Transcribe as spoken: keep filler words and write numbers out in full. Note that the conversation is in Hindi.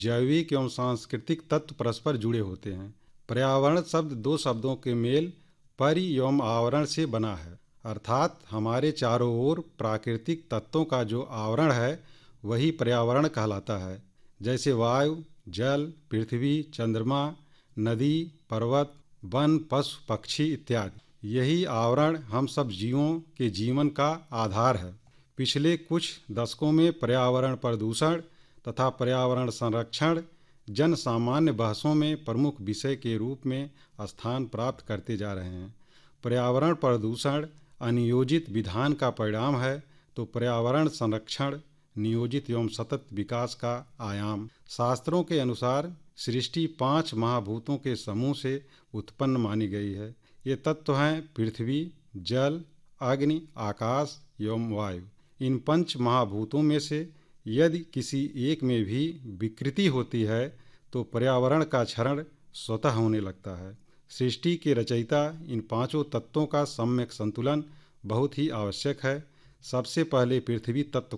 जैविक एवं सांस्कृतिक तत्व परस्पर जुड़े होते हैं। पर्यावरण शब्द दो शब्दों के मेल परि एवं आवरण से बना है, अर्थात हमारे चारों ओर प्राकृतिक तत्वों का जो आवरण है वही पर्यावरण कहलाता है। जैसे वायु, जल, पृथ्वी, चंद्रमा, नदी, पर्वत, वन, पशु, पक्षी इत्यादि। यही आवरण हम सब जीवों के जीवन का आधार है। पिछले कुछ दशकों में पर्यावरण प्रदूषण तथा पर्यावरण संरक्षण जन सामान्य बहसों में प्रमुख विषय के रूप में स्थान प्राप्त करते जा रहे हैं। पर्यावरण प्रदूषण अनियोजित विधान का परिणाम है, तो पर्यावरण संरक्षण नियोजित एवं सतत विकास का आयाम। शास्त्रों के अनुसार सृष्टि पांच महाभूतों के समूह से उत्पन्न मानी गई है। ये तत्व हैं पृथ्वी, जल, अग्नि, आकाश एवं वायु। इन पंच महाभूतों में से यदि किसी एक में भी विकृति होती है तो पर्यावरण का क्षरण स्वतः होने लगता है। सृष्टि के रचयिता इन पांचों तत्वों का सम्यक संतुलन बहुत ही आवश्यक है। सबसे पहले पृथ्वी तत्व